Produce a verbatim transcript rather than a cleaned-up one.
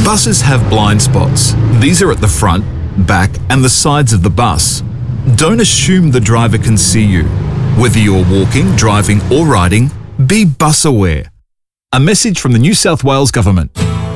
Buses have blind spots. These are at the front, back, and the sides of the bus. Don't assume the driver can see you. Whether you're walking, driving, or riding, be bus aware. A message from the New South Wales Government.